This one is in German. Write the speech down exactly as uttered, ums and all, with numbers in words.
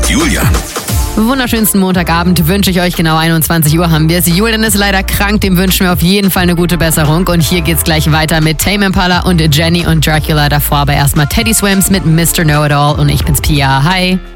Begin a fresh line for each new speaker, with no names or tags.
Julian.
Wunderschönsten Montagabend wünsche ich euch, genau einundzwanzig Uhr haben wir es. Julian ist leider krank, dem wünschen wir auf jeden Fall eine gute Besserung. Und hier geht's gleich weiter mit Tame Impala und Jenny und Dracula davor. Aber erstmal Teddy Swims mit Mister Know-It-All und ich bin's Pia. Hi.